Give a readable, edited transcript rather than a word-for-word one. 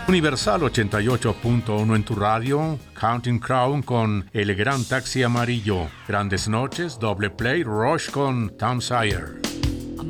Universal 88.1 en tu radio, Counting Crown con El Gran Taxi Amarillo, Grandes Noches, Doble Play, Rush con Tom Sawyer.